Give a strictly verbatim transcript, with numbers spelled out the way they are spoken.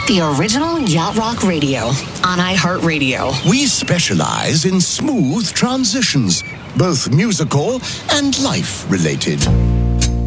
the original Yacht Rock Radio on iHeartRadio. We specialize in smooth transitions, both musical and life-related.